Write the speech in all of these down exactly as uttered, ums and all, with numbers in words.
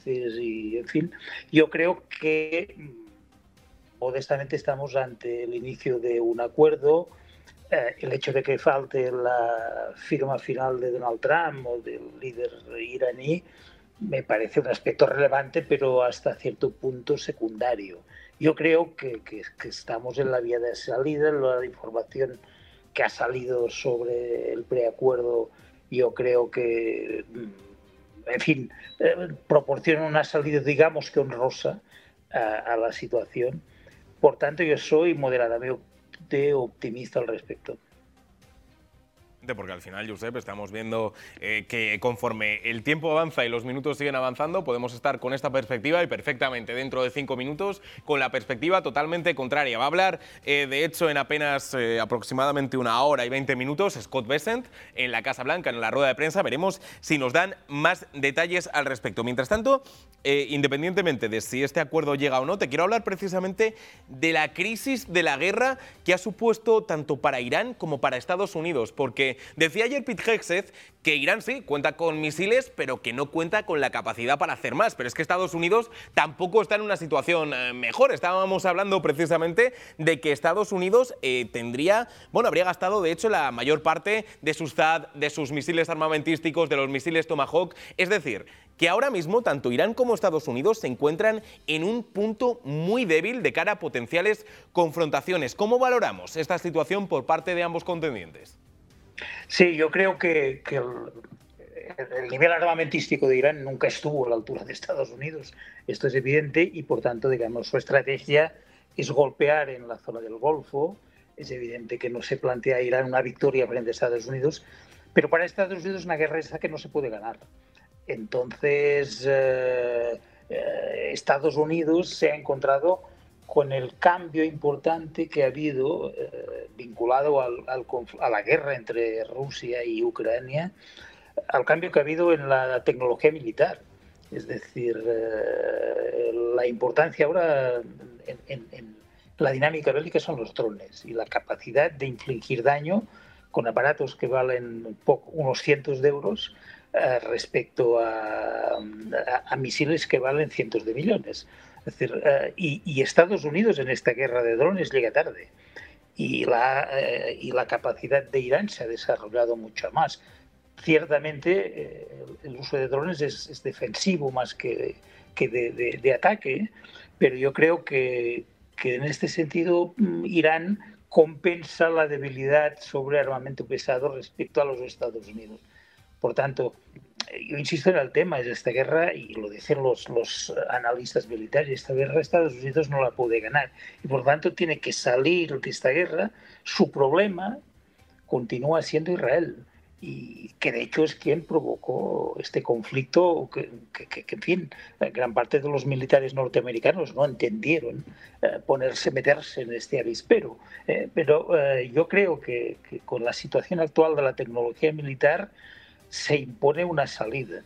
avances y, en fin, yo creo que modestamente estamos ante el inicio de un acuerdo. Eh, el hecho de que falte la firma final de Donald Trump o del líder iraní me parece un aspecto relevante, pero hasta cierto punto secundario. Yo creo que, que, que estamos en la vía de salida. La información que ha salido sobre el preacuerdo, yo creo que, en fin, eh, proporciona una salida, digamos que honrosa, a, a la situación. Por tanto, yo soy moderadamente optimista al respecto. Porque al final, Josep, estamos viendo eh, que conforme el tiempo avanza y los minutos siguen avanzando, podemos estar con esta perspectiva y perfectamente dentro de cinco minutos con la perspectiva totalmente contraria. Va a hablar, eh, de hecho, en apenas eh, aproximadamente una hora y veinte minutos, Scott Bessent en la Casa Blanca, en la rueda de prensa. Veremos si nos dan más detalles al respecto. Mientras tanto, eh, independientemente de si este acuerdo llega o no, te quiero hablar precisamente de la crisis de la guerra que ha supuesto tanto para Irán como para Estados Unidos, porque decía ayer Pete Hegseth que Irán sí cuenta con misiles, pero que no cuenta con la capacidad para hacer más. Pero es que Estados Unidos tampoco está en una situación eh, mejor. Estábamos hablando precisamente de que Estados Unidos eh, tendría, bueno, habría gastado de hecho la mayor parte de sus T A D, de sus misiles armamentísticos, de los misiles Tomahawk. Es decir, que ahora mismo tanto Irán como Estados Unidos se encuentran en un punto muy débil de cara a potenciales confrontaciones. ¿Cómo valoramos esta situación por parte de ambos contendientes? Sí, yo creo que, que el, el nivel armamentístico de Irán nunca estuvo a la altura de Estados Unidos. Esto es evidente y, por tanto, digamos, su estrategia es golpear en la zona del Golfo. Es evidente que no se plantea Irán una victoria frente a Estados Unidos, pero para Estados Unidos es una guerra esa que no se puede ganar. Entonces, eh, eh, Estados Unidos se ha encontrado con el cambio importante que ha habido eh, vinculado al, al, a la guerra entre Rusia y Ucrania, al cambio que ha habido en la tecnología militar. Es decir, eh, la importancia ahora en, en, en la dinámica bélica son los drones y la capacidad de infligir daño con aparatos que valen poco, unos cientos de euros eh, respecto a, a, a misiles que valen cientos de millones. Es decir, uh, y, y Estados Unidos en esta guerra de drones llega tarde y la, uh, y la capacidad de Irán se ha desarrollado mucho más. Ciertamente eh, el uso de drones es, es defensivo más que, que de, de, de ataque, pero yo creo que, que en este sentido Irán compensa la debilidad sobre armamento pesado respecto a los Estados Unidos. Por tanto, yo insisto en el tema, es esta guerra, y lo dicen los, los analistas militares, esta guerra Estados Unidos no la puede ganar. Y por tanto tiene que salir de esta guerra. Su problema continúa siendo Israel, y que de hecho es quien provocó este conflicto, que, que, que en fin, gran parte de los militares norteamericanos no entendieron eh, ponerse, meterse en este avispero. Eh, pero eh, yo creo que, que con la situación actual de la tecnología militar, se impone una salida.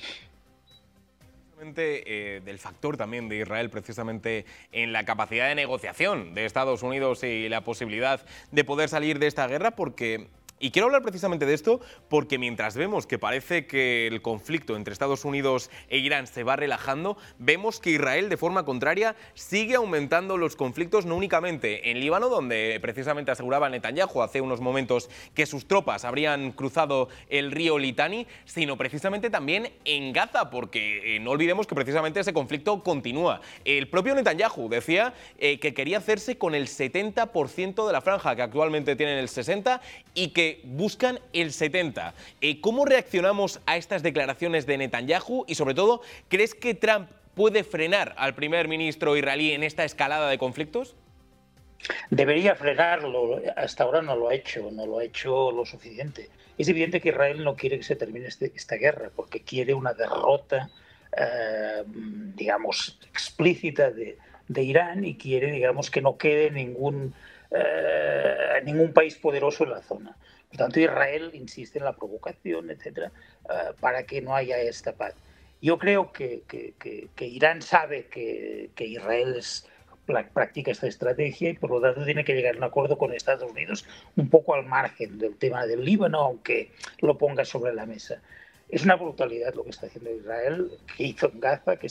Eh, del factor también de Israel precisamente en la capacidad de negociación de Estados Unidos y la posibilidad de poder salir de esta guerra, porque... Y quiero hablar precisamente de esto porque mientras vemos que parece que el conflicto entre Estados Unidos e Irán se va relajando, vemos que Israel, de forma contraria, sigue aumentando los conflictos, no únicamente en Líbano, donde precisamente aseguraba Netanyahu hace unos momentos que sus tropas habrían cruzado el río Litani, sino precisamente también en Gaza, porque eh, no olvidemos que precisamente ese conflicto continúa. El propio Netanyahu decía eh, que quería hacerse con el setenta por ciento de la franja, que actualmente tienen el sesenta por ciento, y que buscan el setenta por ciento. Eh, ¿Cómo reaccionamos a estas declaraciones de Netanyahu? Y sobre todo, ¿crees que Trump puede frenar al primer ministro israelí en esta escalada de conflictos? Debería frenarlo. Hasta ahora no lo ha hecho, no lo ha hecho lo suficiente. Es evidente que Israel no quiere que se termine este, esta guerra, porque quiere una derrota, eh, digamos, explícita de, de Irán, y quiere, digamos, que no quede ningún, eh, ningún país poderoso en la zona. Por tanto, Israel insiste en la provocación, etcétera, uh, para que no haya esta paz. Yo creo que, que, que, que Irán sabe que, que Israel es, practica esta estrategia y por lo tanto tiene que llegar a un acuerdo con Estados Unidos un poco al margen del tema del Líbano, aunque lo ponga sobre la mesa. Es una brutalidad lo que está haciendo Israel, que hizo en Gaza, que